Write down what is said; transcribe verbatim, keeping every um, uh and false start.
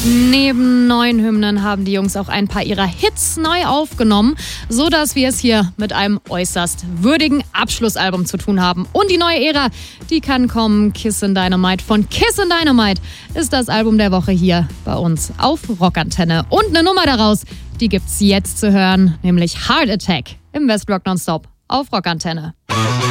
Neben neuen Hymnen haben die Jungs auch ein paar ihrer Hits neu aufgenommen, so dass wir es hier mit einem äußerst würdigen Abschlussalbum zu tun haben. Und die neue Ära, die kann kommen. Kissin' Dynamite von Kissin' Dynamite ist das Album der Woche hier bei uns auf Rockantenne. Und eine Nummer daraus, die gibt's jetzt zu hören, nämlich Heart Attack im Westblock Nonstop auf Rockantenne.